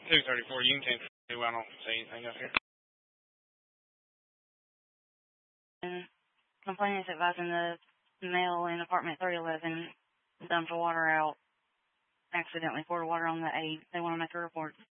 234, you can do. I don't see anything up here. And complainant is advising the male in apartment 311 dumped water out, accidentally poured water on the 8. They want to make a report.